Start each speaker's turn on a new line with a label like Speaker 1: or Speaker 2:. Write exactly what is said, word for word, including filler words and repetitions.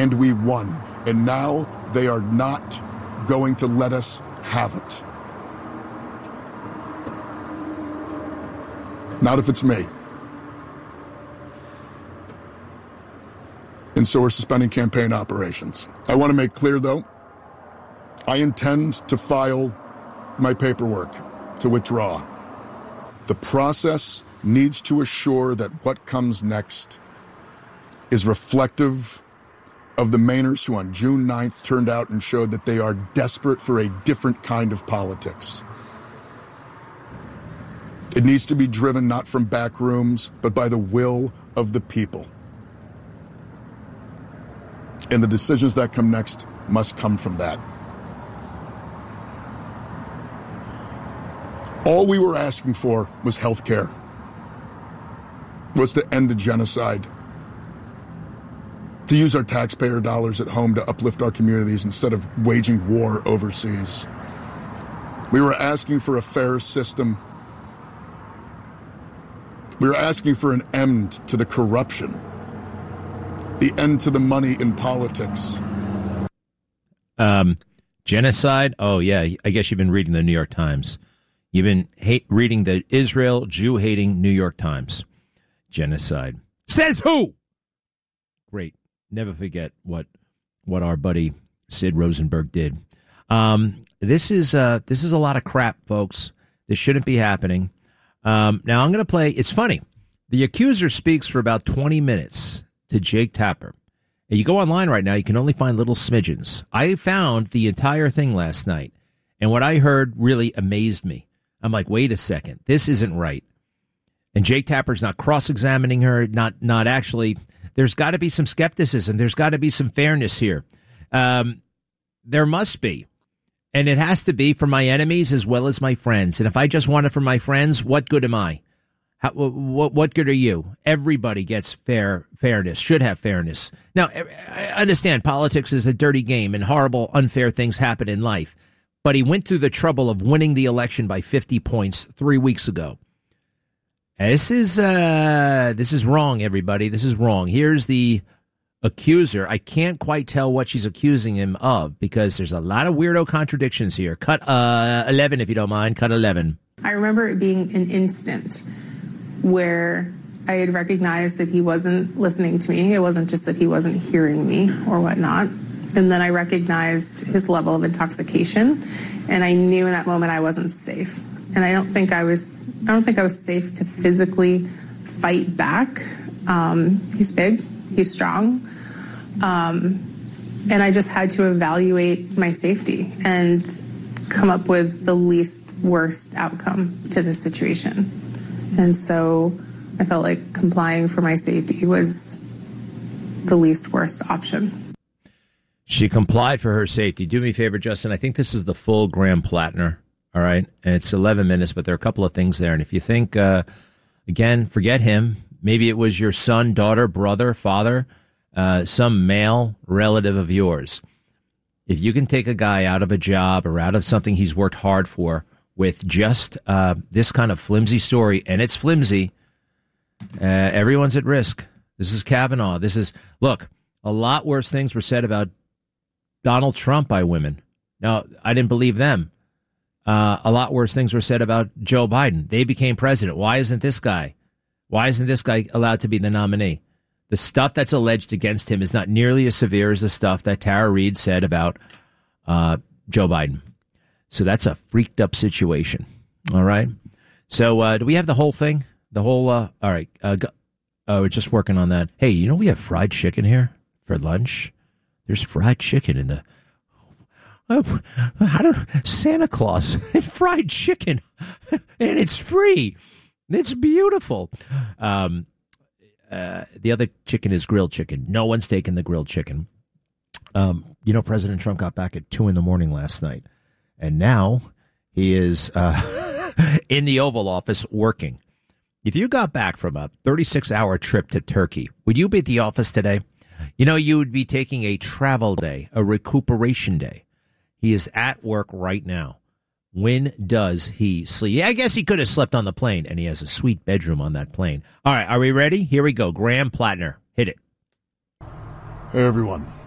Speaker 1: and we won. And now they are not going to let us have it. Not if it's me. And so we're suspending campaign operations. I want to make clear, though, I intend to file my paperwork to withdraw. The process needs to assure that what comes next is reflective of the Mainers who on June ninth turned out and showed that they are desperate for a different kind of politics. It needs to be driven not from back rooms, but by the will of the people. And the decisions that come next must come from that. All we were asking for was health care, was to end the genocide, to use our taxpayer dollars at home to uplift our communities instead of waging war overseas. We were asking for a fair system. We were asking for an end to the corruption, the end to the money in politics.
Speaker 2: Um, genocide? Oh, yeah. I guess you've been reading the New York Times. You've been hate, reading the Israel Jew-hating New York Times. Genocide. Says who? Great. Never forget what what our buddy Sid Rosenberg did. Um, this is uh, this is a lot of crap, folks. This shouldn't be happening. Um, now, I'm going to play. It's funny. The accuser speaks for about twenty minutes to Jake Tapper. And you go online right now, you can only find little smidgens. I found the entire thing last night. And what I heard really amazed me. I'm like, wait a second, this isn't right. And Jake Tapper's not cross-examining her, not not actually. There's got to be some skepticism. There's got to be some fairness here. Um, there must be. And it has to be for my enemies as well as my friends. And if I just want it for my friends, what good am I? How, what, what good are you? Everybody gets fair fairness, should have fairness. Now, I understand politics is a dirty game and horrible, unfair things happen in life. But he went through the trouble of winning the election by fifty points three weeks ago. This is uh, this is wrong, everybody. This is wrong. Here's the accuser. I can't quite tell what she's accusing him of because there's a lot of weirdo contradictions here. Cut uh, eleven, if you don't mind. Cut eleven.
Speaker 3: I remember it being an instant where I had recognized that he wasn't listening to me. It wasn't just that he wasn't hearing me or whatnot. And then I recognized his level of intoxication, and I knew in that moment I wasn't safe. And I don't think I was. I don't think I was safe to physically fight back. Um, he's big. He's strong. Um, and I just had to evaluate my safety and come up with the least worst outcome to this situation. And so I felt like complying for my safety was the least worst option.
Speaker 2: She complied for her safety. Do me a favor, Justin. I think this is the full Graham Plattner. All right. And it's eleven minutes, but there are a couple of things there. And if you think, uh, again, forget him. Maybe it was your son, daughter, brother, father, uh, some male relative of yours. If you can take a guy out of a job or out of something he's worked hard for with just uh, this kind of flimsy story, and it's flimsy, uh, everyone's at risk. This is Kavanaugh. This is, look, a lot worse things were said about Donald Trump by women. Now, I didn't believe them. Uh, a lot worse things were said about Joe Biden. They became president. Why isn't this guy? Why isn't this guy allowed to be the nominee? The stuff that's alleged against him is not nearly as severe as the stuff that Tara Reid said about uh, Joe Biden. So that's a freaked up situation. All right. So uh, do we have the whole thing? The whole, uh, all right. Uh, go, uh, we're just working on that. Hey, you know we have fried chicken here for lunch? There's fried chicken in the, oh, I don't, Santa Claus, fried chicken, and it's free. It's beautiful. Um, uh, the other chicken is grilled chicken. No one's taking the grilled chicken. Um, you know, President Trump got back at two in the morning last night, and now he is uh, in the Oval Office working. If you got back from a thirty-six hour trip to Turkey, would you be at the office today? You know, you would be taking a travel day, a recuperation day. He is at work right now. When does he sleep? I guess he could have slept on the plane, and he has a sweet bedroom on that plane. All right, are we ready? Here we go. Graham Plattner, hit it.
Speaker 1: Hey, everyone.